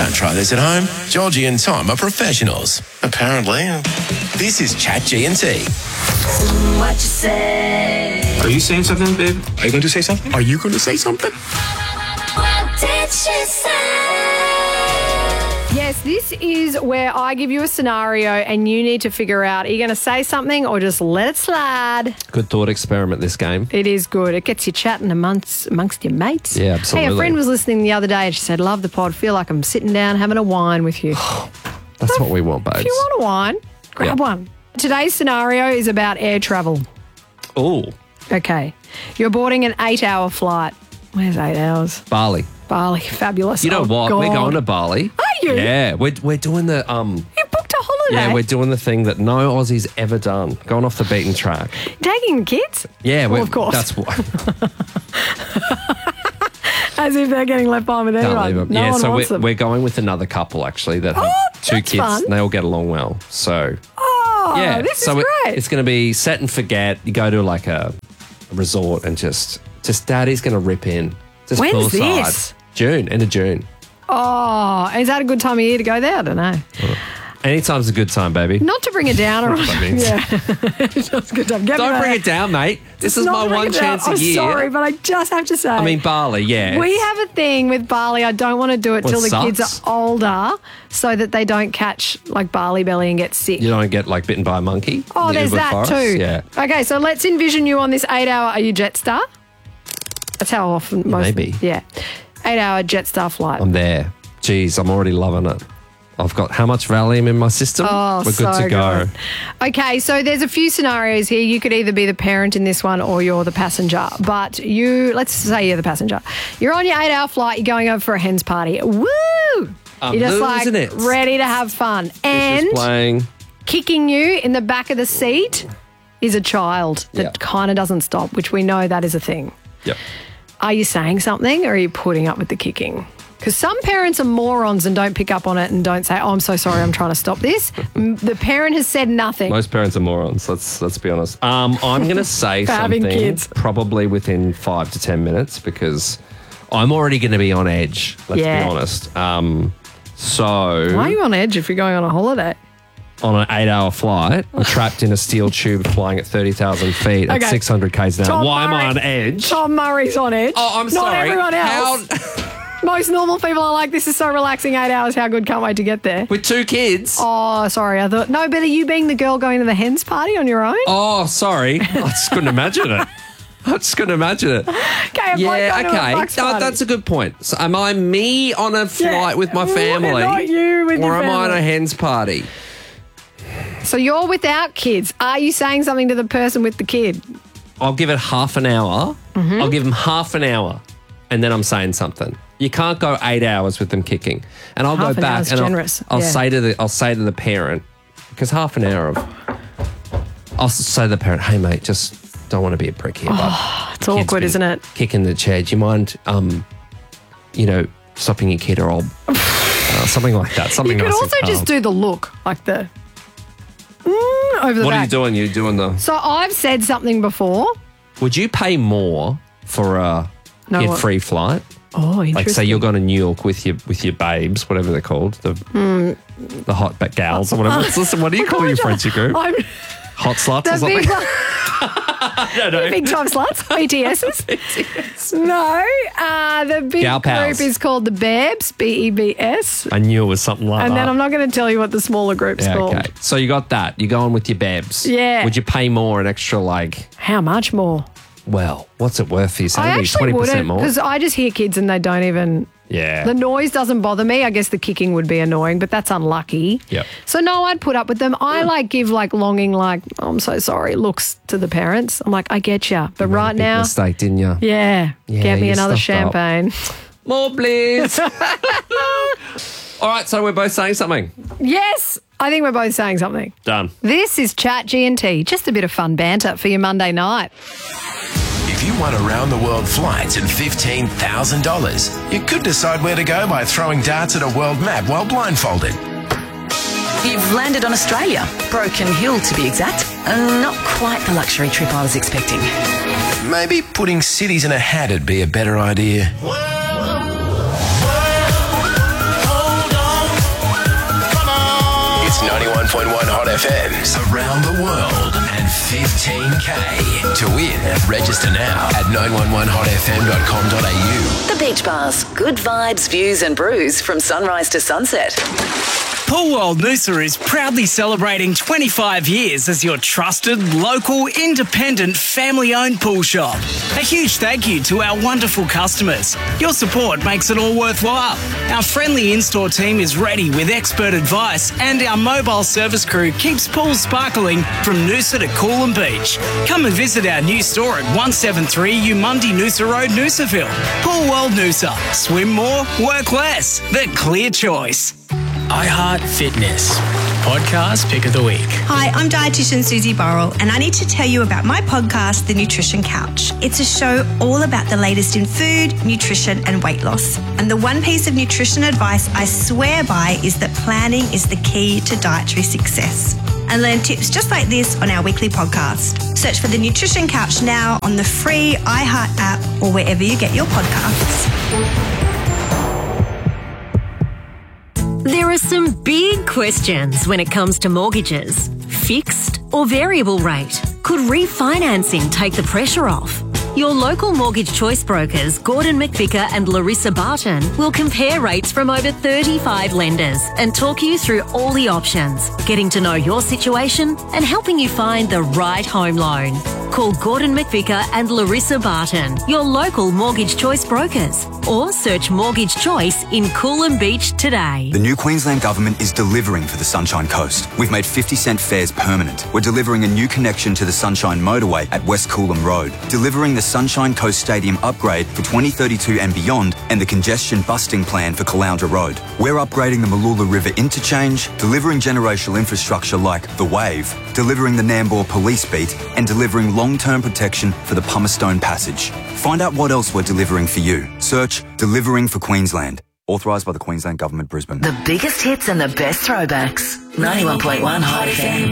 Don't try this at home. Georgie and Tom are professionals, apparently. This is Chat G&T. What you say? Are you saying something, babe? Are you going to say something? Are you going to say something? What did she say? Yes, this is where I give you a scenario and you need to figure out, are you going to say something or just let it slide? Good thought experiment, this game. It is good. It gets you chatting amongst your mates. Yeah, absolutely. Hey, a friend was listening the other day and she said, love the pod, feel like I'm sitting down having a wine with you. That's what we want, babes. If you want a wine, grab one. Today's scenario is about air travel. Oh, Okay. You're boarding an 8-hour flight. Where's 8 hours? Bali. Bali. Fabulous. You know Oh, what? God. We're going to Bali. Are you? Yeah, we're doing the You booked a holiday? Yeah, we're doing the thing that no Aussie's ever done. Going off the beaten track. Taking the kids? Yeah, Well, of course. That's what. As if they're getting left behind with Can't anyone. leave them. No Yeah, one so wants them. we're going with another couple actually that have two that's kids. fun. And they all get along well. So Oh, yeah, this so is great. it's going to be set and forget. You go to like a resort and just Daddy's going to rip in. Just When's poolside. this? June, end of June. Oh, is that a good time of year to go there? I don't know. Anytime's a good time, baby. Not to bring it down. Or that means. Yeah. It's a good time. Get me Don't that. bring it down, mate. This is Not my bring one it down. chance a I'm year. sorry, but I just have to say. I mean, Bali, yeah. we have a thing with Bali. I don't want to do it Well, till it the kids sucks. are older so that they don't catch like Bali belly and get sick. You don't get like bitten by a monkey. Oh, in the there's Ubud that forest? too. Yeah. Okay, so let's envision you on this 8-hour. Are you Jetstar? That's how often most. Maybe. Yeah. 8-hour Jetstar flight. I'm there. Jeez, I'm already loving it. I've got how much Valium in my system? Oh, We're good so to go. good. Okay, so there's a few scenarios here. You could either be the parent in this one or you're the passenger. But let's say you're the passenger. You're on your 8-hour flight. You're going over for a hens party. Woo! You're just like losing it. ready to have fun. And Just playing. kicking you in the back of the seat is a child that Yeah. kind of doesn't stop, which we know that is a thing. Yep. Are you saying something or are you putting up with the kicking? Because some parents are morons and don't pick up on it and don't say, oh, I'm so sorry, I'm trying to stop this. The parent has said nothing. Most parents are morons. Let's be honest. I'm going to say For having something kids. probably within 5 to 10 minutes because I'm already going to be on edge. Let's Yeah. be honest. So Why are you on edge if you're going on a holiday? on an 8-hour flight, I'm trapped in a steel tube flying at 30,000 feet at Okay. 600 k's an hour. Tom Why am I Murray- on edge? Tom Murray's on edge. Oh, I'm Not sorry. everyone else. Most normal people are like, this is so relaxing, 8 hours, how good, can't wait to get there. With 2 kids? Oh, sorry, I thought, no, but are you being the girl going to the hens party on your own? Oh, sorry. I just couldn't imagine it. I just couldn't imagine it. Okay, a bloke Yeah, going to a okay. bucks No, party. that's a good point. So am I me on a flight with my family? Not you with or your am I on family. a hens party? So you're without kids. Are you saying something to the person with the kid? I'll give it half an hour. Mm-hmm. I'll give them half an hour and then I'm saying something. You can't go 8 hours with them kicking. And I'll Half go an back hour's and generous, I'll yeah. say to the parent, because half an hour of I'll say to the parent, hey mate, just don't want to be a prick here, bud. It's awkward, isn't it? Kicking the chair. Do you mind stopping your kid or I'll something like that. Something You could nice and also calm. just do the look, like the over the What back. are you doing? You're doing the. So I've said something before. Would you pay more for a No, what? kid-free flight? Oh, interesting. Like, say you're going to New York with your babes, whatever they're called, the hot gals or whatever. Listen, what do you call your friendship group? I'm Hot sluts or the something? big, I don't know. big time sluts, BTSs. No, the big Gal pals. group is called the Babs, BEBS. I knew it was something like And that. then I'm not going to tell you what the smaller group's Yeah, called. okay. So you got that. You're going with your babes. Yeah. Would you pay more, an extra, like, How much more? well, what's it worth for you? I Maybe actually 20% wouldn't, more? because I just hear kids and they don't even. Yeah. The noise doesn't bother me. I guess the kicking would be annoying, but that's unlucky. Yep. So no, I'd put up with them. I give longing, oh, I'm so sorry looks to the parents. I'm like, I get you, but right Big now, mistake, didn't you? yeah, get me you another stuffed up. champagne. More, please. All right, so we're both saying something. Yes, I think we're both saying something. Done. This is Chat G&T, just a bit of fun banter for your Monday night. If you won around the world flights and $15,000, you could decide where to go by throwing darts at a world map while blindfolded. You've landed on Australia, Broken Hill to be exact. Not quite the luxury trip I was expecting. Maybe putting cities in a hat'd be a better idea. 91.1 Hot FM's Around the World and 15K. To win, register now at 911hotfm.com.au. The Beach Bars. Good vibes, views and brews from sunrise to sunset. Pool World Noosa is proudly celebrating 25 years as your trusted, local, independent, family-owned pool shop. A huge thank you to our wonderful customers. Your support makes it all worthwhile. Our friendly in-store team is ready with expert advice, and our mobile service crew keeps pools sparkling from Noosa to Coolum Beach. Come and visit our new store at 173 Umundi Noosa Road, Noosaville. Pool World Noosa. Swim more, work less. The clear choice. iHeart Fitness, podcast pick of the week. Hi, I'm dietitian Susie Burrell, and I need to tell you about my podcast, The Nutrition Couch. It's a show all about the latest in food, nutrition, and weight loss. And the one piece of nutrition advice I swear by is that planning is the key to dietary success. And learn tips just like this on our weekly podcast. Search for The Nutrition Couch now on the free iHeart app or wherever you get your podcasts. There are some big questions when it comes to mortgages. Fixed or variable rate? Could refinancing take the pressure off? Your local mortgage choice brokers, Gordon McVicker and Larissa Barton, will compare rates from over 35 lenders and talk you through all the options, getting to know your situation and helping you find the right home loan. Call Gordon McVicker and Larissa Barton, your local mortgage choice brokers, or search Mortgage Choice in Coolum Beach today. The new Queensland Government is delivering for the Sunshine Coast. We've made 50-cent fares permanent. We're delivering a new connection to the Sunshine Motorway at West Coolum Road, delivering the Sunshine Coast Stadium upgrade for 2032 and beyond, and the congestion busting plan for Caloundra Road. We're upgrading the Mooloola River interchange, delivering generational infrastructure like The Wave, delivering the Nambour Police Beat, and delivering long-term protection for the Pumicestone Passage. Find out what else we're delivering for you. Search Delivering for Queensland. Authorised by the Queensland Government, Brisbane. The biggest hits and the best throwbacks. 91.1 Hot FM.